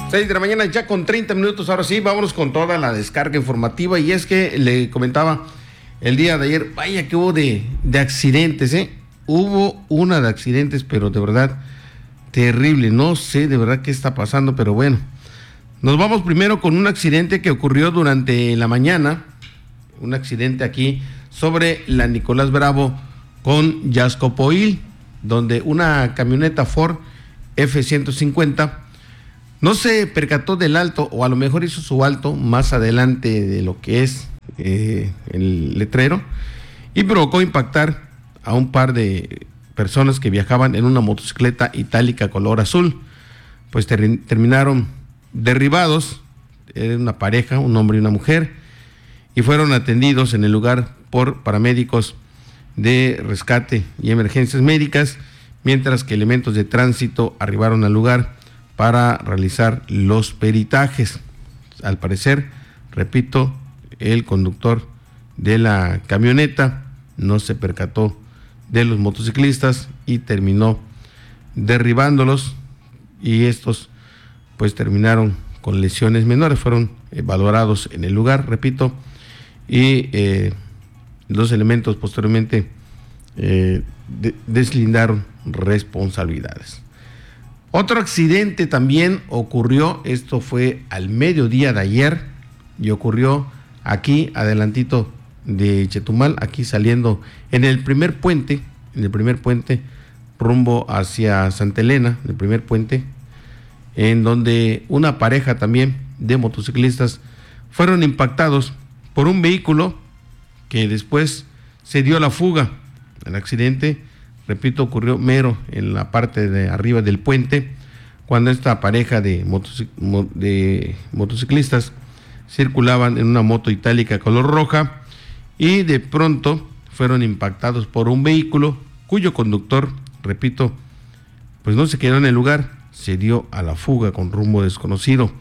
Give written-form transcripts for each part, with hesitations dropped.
6 de la mañana ya con 30 minutos. Ahora sí, vámonos con toda la descarga informativa. Y es que le comentaba el día de ayer, vaya que hubo de accidentes, ¿eh? Hubo una de accidentes, pero de verdad terrible. No sé de verdad qué está pasando, pero bueno. Nos vamos primero con un accidente que ocurrió durante la mañana. Un accidente aquí sobre la Nicolás Bravo con Yaxcopoil, donde una camioneta Ford F-150 no se percató del alto, o a lo mejor hizo su alto más adelante de lo que es el letrero, y provocó impactar a un par de personas que viajaban en una motocicleta itálica color azul. Pues terminaron derribados, era una pareja, un hombre y una mujer, y fueron atendidos en el lugar por paramédicos de rescate y emergencias médicas, mientras que elementos de tránsito arribaron al lugar para realizar los peritajes. Al parecer, repito, el conductor de la camioneta no se percató de los motociclistas y terminó derribándolos, y estos pues terminaron con lesiones menores, fueron valorados en el lugar, repito, y los elementos posteriormente deslindaron responsabilidades. Otro accidente también ocurrió, esto fue al mediodía de ayer, y ocurrió aquí adelantito de Chetumal, aquí saliendo en el primer puente rumbo hacia Santa Elena, el primer puente, en donde una pareja también de motociclistas fueron impactados por un vehículo que después se dio la fuga. El accidente, repito, ocurrió mero en la parte de arriba del puente, cuando esta pareja de motociclistas circulaban en una moto itálica color roja, y de pronto fueron impactados por un vehículo cuyo conductor, repito, pues no se quedó en el lugar, se dio a la fuga con rumbo desconocido.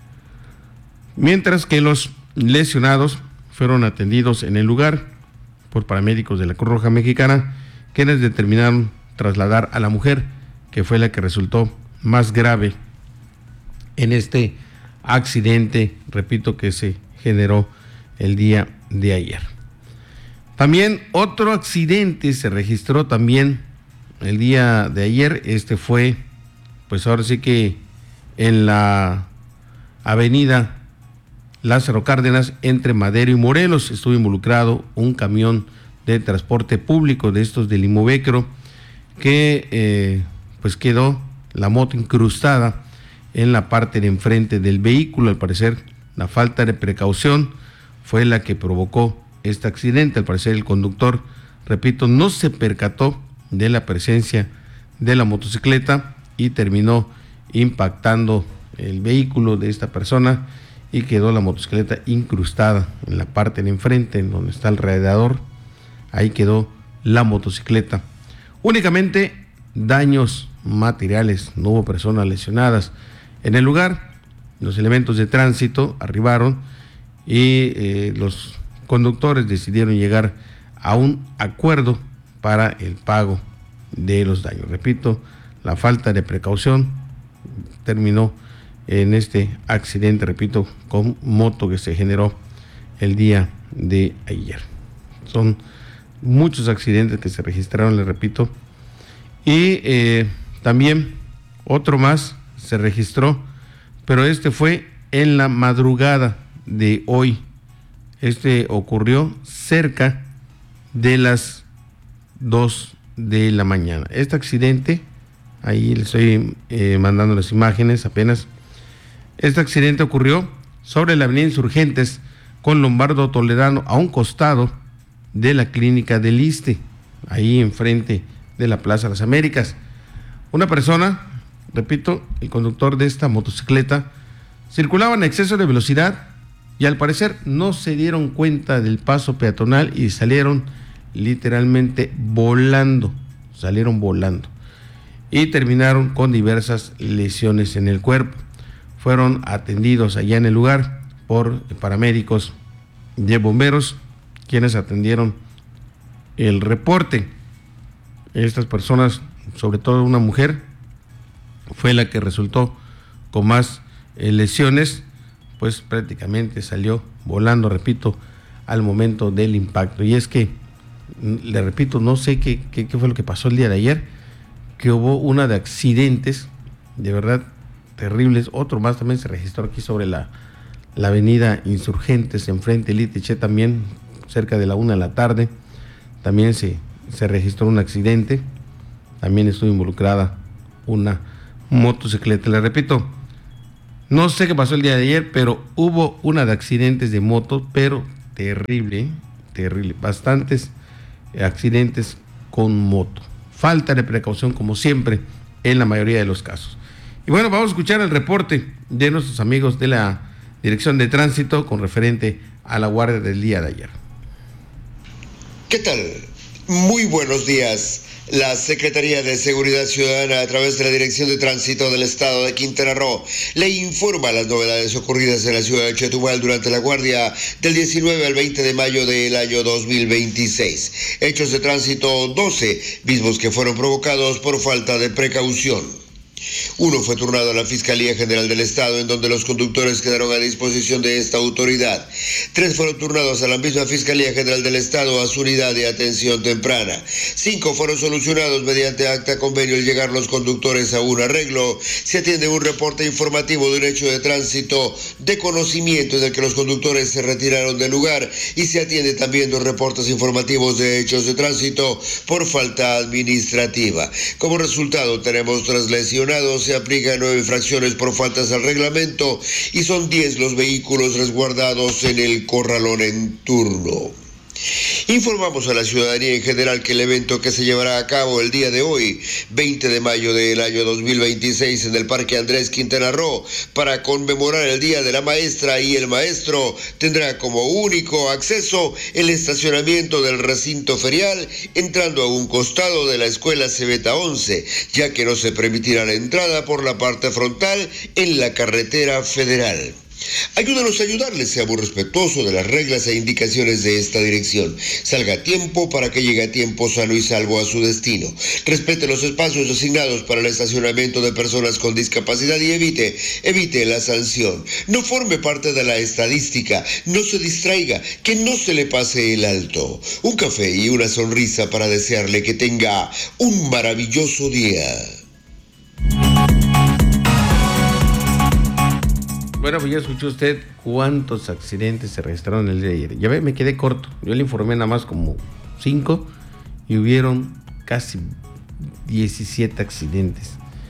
Mientras que los lesionados fueron atendidos en el lugar por paramédicos de la Cruz Roja Mexicana, quienes determinaron trasladar a la mujer, que fue la que resultó más grave en este accidente, repito, que se generó el día de ayer. También otro accidente se registró también el día de ayer. Este fue, pues ahora sí que en la avenida Lázaro Cárdenas, entre Madero y Morelos. Estuvo involucrado un camión de transporte público de estos del Imovecro, que pues quedó la moto incrustada en la parte de enfrente del vehículo. Al parecer, la falta de precaución fue la que provocó este accidente. Al parecer, el conductor, repito, no se percató de la presencia de la motocicleta y terminó impactando el vehículo de esta persona, y quedó la motocicleta incrustada en la parte de enfrente, en donde está el radiador. Ahí quedó la motocicleta. Únicamente daños materiales, no hubo personas lesionadas. En el lugar, los elementos de tránsito arribaron y los conductores decidieron llegar a un acuerdo para el pago de los daños. Repito, la falta de precaución terminó en este accidente, repito, con moto que se generó el día de ayer. Son muchos accidentes que se registraron, les repito, y también otro más se registró, pero este fue en la madrugada de hoy. Este ocurrió cerca de las 2 de la mañana. Este accidente, ahí les estoy mandando las imágenes apenas. Este accidente ocurrió sobre la avenida Insurgentes con Lombardo Toledano, a un costado de la clínica del ISSSTE, ahí enfrente de la Plaza de las Américas. Una persona, repito, el conductor de esta motocicleta, circulaba en exceso de velocidad y al parecer no se dieron cuenta del paso peatonal y salieron literalmente volando, y terminaron con diversas lesiones en el cuerpo. Fueron atendidos allá en el lugar por paramédicos de bomberos, quienes atendieron el reporte. Estas personas, sobre todo una mujer, fue la que resultó con más lesiones, pues prácticamente salió volando, repito, al momento del impacto. Y es que, le repito, no sé qué fue lo que pasó el día de ayer, que hubo una de accidentes, de verdad, terribles. Otro más también se registró aquí sobre la avenida Insurgentes, enfrente del ITC, también cerca de la 1 de la tarde. También se registró un accidente, también estuvo involucrada una motocicleta. Le repito, no sé qué pasó el día de ayer, pero hubo una de accidentes de moto, pero terrible, terrible. Bastantes accidentes con moto. Falta de precaución, como siempre, en la mayoría de los casos. Y bueno, vamos a escuchar el reporte de nuestros amigos de la Dirección de Tránsito con referente a la guardia del día de ayer. ¿Qué tal? Muy buenos días. La Secretaría de Seguridad Ciudadana, a través de la Dirección de Tránsito del Estado de Quintana Roo, le informa las novedades ocurridas en la ciudad de Chetumal durante la guardia del 19 al 20 de mayo del año 2026. Hechos de tránsito 12, mismos que fueron provocados por falta de precaución. Uno fue turnado a la Fiscalía General del Estado, en donde los conductores quedaron a disposición de esta autoridad. 3 fueron turnados a la misma Fiscalía General del Estado, a su unidad de atención temprana. 5 fueron solucionados mediante acta convenio al llegar los conductores a un arreglo. Se atiende un reporte informativo de un hecho de tránsito de conocimiento en el que los conductores se retiraron del lugar, y se atiende también 2 reportes informativos de hechos de tránsito por falta administrativa. Como resultado, tenemos 3 lesionados. Se aplican 9 infracciones por faltas al reglamento y son 10 los vehículos resguardados en el corralón en turno. Informamos a la ciudadanía en general que el evento que se llevará a cabo el día de hoy, 20 de mayo del año 2026, en el Parque Andrés Quintana Roo, para conmemorar el Día de la Maestra y el Maestro, tendrá como único acceso el estacionamiento del recinto ferial, entrando a un costado de la Escuela Cebeta 11, ya que no se permitirá la entrada por la parte frontal en la carretera federal. Ayúdanos a ayudarles, seamos respetuosos de las reglas e indicaciones de esta dirección. Salga a tiempo para que llegue a tiempo sano y salvo a su destino. Respete los espacios asignados para el estacionamiento de personas con discapacidad y evite la sanción. No forme parte de la estadística, no se distraiga, que no se le pase el alto. Un café y una sonrisa para desearle que tenga un maravilloso día. Bueno, pues ya escuchó usted cuántos accidentes se registraron el día de ayer. Ya ve, me quedé corto. Yo le informé nada más como 5 y hubieron casi 17 accidentes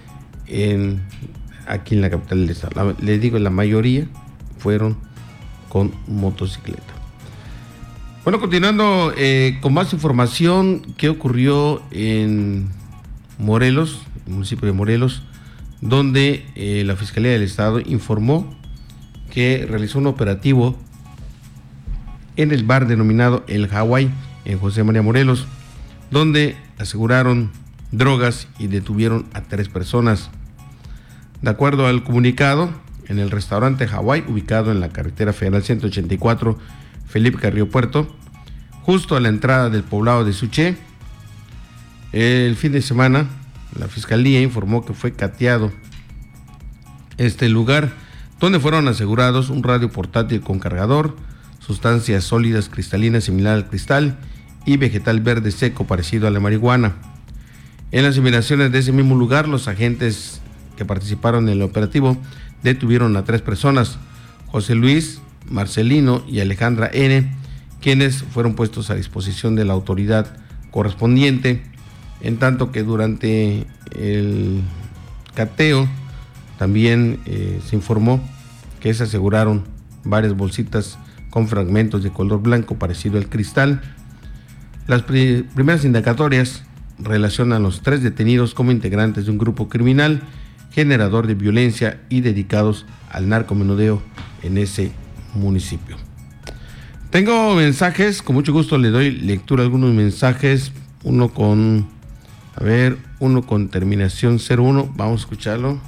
aquí en la capital del estado. Les digo, la mayoría fueron con motocicleta. Bueno, continuando con más información, ¿qué ocurrió en Morelos, el municipio de Morelos, donde la Fiscalía del Estado informó que realizó un operativo en el bar denominado El Hawái, en José María Morelos, donde aseguraron drogas y detuvieron a 3 personas. De acuerdo al comunicado, en el restaurante Hawái, ubicado en la carretera federal 184, Felipe Carrillo Puerto, justo a la entrada del poblado de Suché, el fin de semana, la Fiscalía informó que fue cateado este lugar, donde fueron asegurados un radio portátil con cargador, sustancias sólidas cristalinas similar al cristal y vegetal verde seco parecido a la marihuana. En las inmediaciones de ese mismo lugar, los agentes que participaron en el operativo detuvieron a 3 personas, José Luis, Marcelino y Alejandra N., quienes fueron puestos a disposición de la autoridad correspondiente, en tanto que durante el cateo también se informó que se aseguraron varias bolsitas con fragmentos de color blanco parecido al cristal. Las primeras indagatorias relacionan a los 3 detenidos como integrantes de un grupo criminal generador de violencia y dedicados al narcomenudeo en ese municipio. Tengo mensajes, con mucho gusto le doy lectura a algunos mensajes, uno con terminación 01, vamos a escucharlo.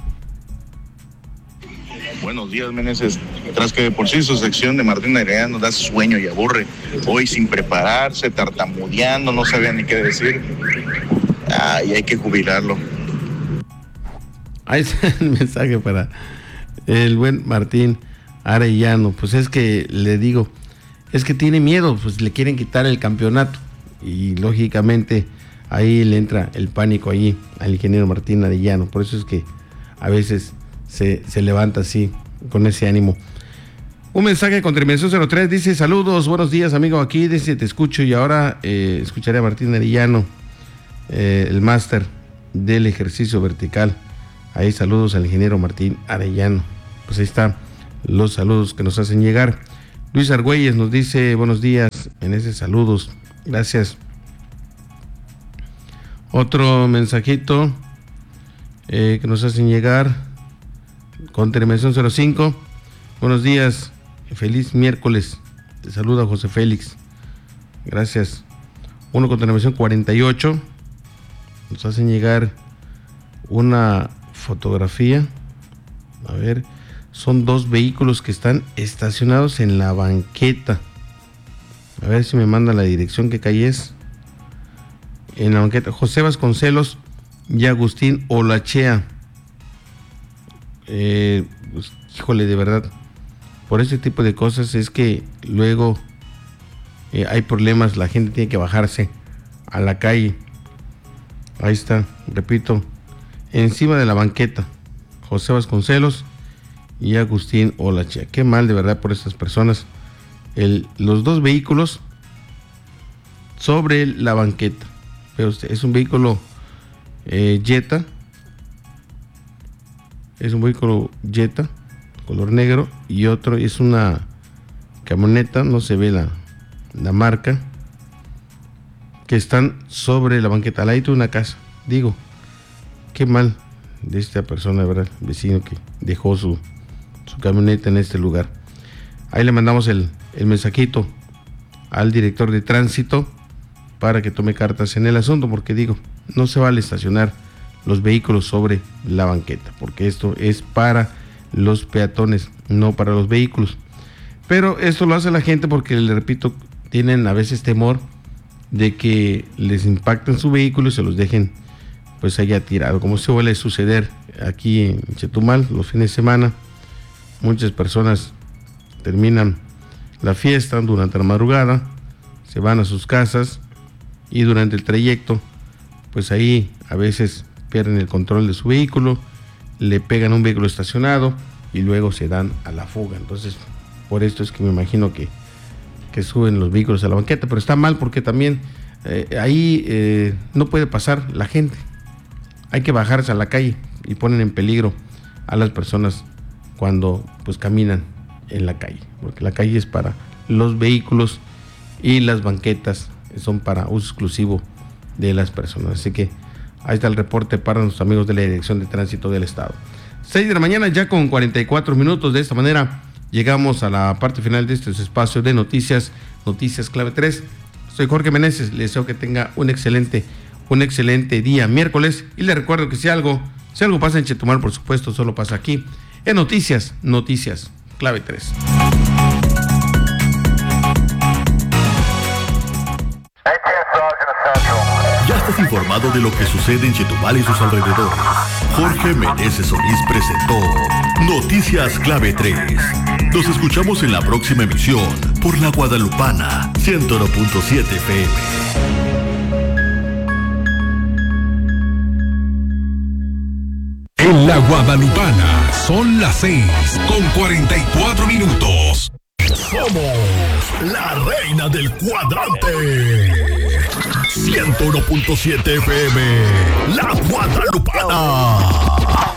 Buenos días, Meneses. Tras que de por sí su sección de Martín Arellano da sueño y aburre, hoy sin prepararse, tartamudeando, no sabía ni qué decir. Ay, hay que jubilarlo. Ahí está el mensaje para El buen Martín Arellano, pues es que le digo, es que tiene miedo, pues le quieren quitar el campeonato y lógicamente ahí le entra el pánico allí al ingeniero Martín Arellano, por eso es que a veces se levanta así, con ese ánimo. Un mensaje con terminación 03 dice: saludos, buenos días amigo, aquí dice te escucho y ahora escucharé a Martín Arellano, el máster del ejercicio vertical. Ahí saludos al ingeniero Martín Arellano. Pues ahí están los saludos que nos hacen llegar. Luis Argüelles nos dice buenos días en ese saludos, gracias. Otro mensajito que nos hacen llegar con terminación 05. Buenos días, feliz miércoles. Te saluda José Félix. Gracias. Uno con terminación 48. Nos hacen llegar una fotografía. A ver, son dos vehículos que están estacionados en la banqueta. A ver si me manda la dirección, qué calle es. En la banqueta, José Vasconcelos y Agustín Olachea. Pues, híjole, de verdad, por ese tipo de cosas es que luego hay problemas, la gente tiene que bajarse a la calle. Ahí está, repito, encima de la banqueta, José Vasconcelos y Agustín Olachea. Qué mal de verdad por estas personas. Los dos vehículos sobre la banqueta. Pero es un vehículo Jetta. Es un vehículo Jetta, color negro, y otro es una camioneta, no se ve la marca, que están sobre la banqueta, al lado de una casa. Digo, qué mal de esta persona, ¿verdad? El vecino que dejó su camioneta en este lugar. Ahí le mandamos el mensajito al director de tránsito para que tome cartas en el asunto, porque digo, no se vale estacionar los vehículos sobre la banqueta, porque esto es para los peatones, no para los vehículos. Pero esto lo hace la gente porque, le repito, tienen a veces temor de que les impacten su vehículo y se los dejen pues allá tirado, como se suele suceder aquí en Chetumal los fines de semana. Muchas personas terminan la fiesta durante la madrugada, se van a sus casas y durante el trayecto pues ahí a veces pierden el control de su vehículo, le pegan a un vehículo estacionado y luego se dan a la fuga. Entonces, por esto es que me imagino que suben los vehículos a la banqueta, pero está mal porque también ahí no puede pasar la gente. Hay que bajarse a la calle y ponen en peligro a las personas cuando pues caminan en la calle, porque la calle es para los vehículos y las banquetas son para uso exclusivo de las personas. Así que ahí está el reporte para nuestros amigos de la Dirección de Tránsito del Estado. 6 de la mañana ya con 44 minutos. De esta manera llegamos a la parte final de este espacio de noticias Clave 3. Soy Jorge Meneses, les deseo que tenga un excelente día miércoles, y les recuerdo que si algo pasa en Chetumal, por supuesto, solo pasa aquí en Noticias Clave 3. Ya estás informado de lo que sucede en Chetumal y sus alrededores. Jorge Meneses Solís presentó Noticias Clave 3. Nos escuchamos en la próxima emisión por La Guadalupana 101.7 FM. En La Guadalupana son las 6:44. Somos la reina del cuadrante. 101.7 FM, La Guadalupana.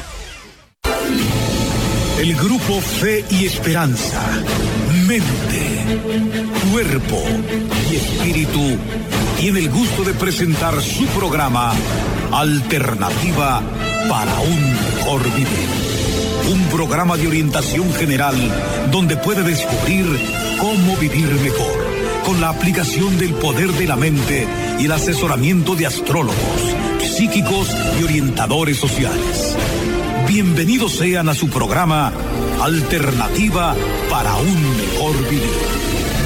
El grupo Fe y Esperanza, Mente, Cuerpo y Espíritu tiene el gusto de presentar su programa Alternativa para un mejor vivir. Un programa de orientación general donde puede descubrir cómo vivir mejor, con la aplicación del poder de la mente y el asesoramiento de astrólogos, psíquicos y orientadores sociales. Bienvenidos sean a su programa Alternativa para un mejor vivir.